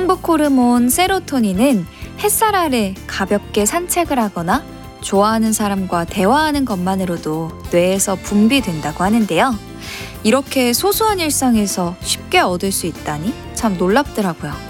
행복 호르몬 세로토닌은 햇살 아래 가볍게 산책을 하거나 좋아하는 사람과 대화하는 것만으로도 뇌에서 분비된다고 하는데요. 이렇게 소소한 일상에서 쉽게 얻을 수 있다니 참 놀랍더라고요.